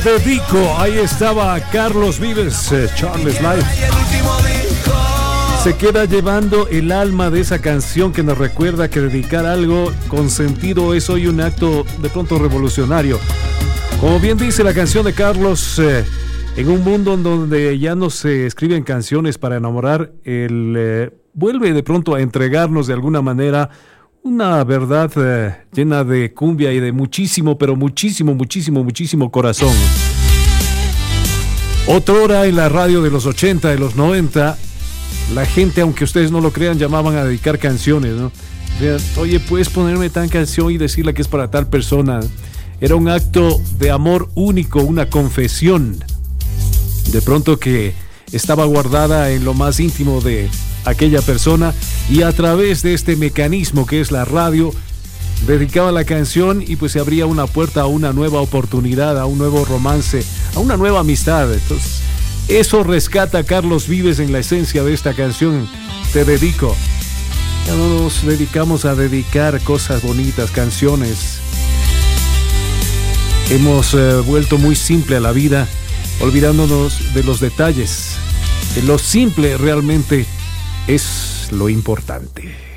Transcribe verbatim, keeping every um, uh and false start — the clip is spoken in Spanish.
Dedico, ahí estaba Carlos Vives, eh, Charles Life. Se queda llevando el alma de esa canción que nos recuerda que dedicar algo con sentido es hoy un acto de pronto revolucionario. Como bien dice la canción de Carlos, eh, en un mundo en donde ya no se escriben canciones para enamorar, él eh, vuelve de pronto a entregarnos de alguna manera una verdad eh, llena de cumbia y de muchísimo, pero muchísimo, muchísimo, muchísimo corazón. Otrora en la radio de los ochenta, de los noventa, la gente, aunque ustedes no lo crean, llamaban a dedicar canciones, ¿no? Oye, ¿puedes ponerme tal canción y decirle que es para tal persona? Era un acto de amor único, una confesión. De pronto que estaba guardada en lo más íntimo de aquella persona, y a través de este mecanismo que es la radio, dedicaba la canción y pues se abría una puerta a una nueva oportunidad, a un nuevo romance, a una nueva amistad. Entonces, eso rescata a Carlos Vives en la esencia de esta canción, Te Dedico. Ya no nos dedicamos a dedicar cosas bonitas, canciones. Hemos eh, vuelto muy simple a la vida, olvidándonos de los detalles. Lo simple realmente es lo importante.